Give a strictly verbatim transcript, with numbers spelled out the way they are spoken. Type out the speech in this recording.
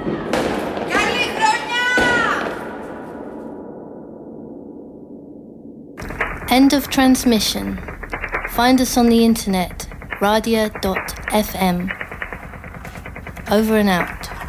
End of transmission. Find us on the internet, radia dot f m. Over and out.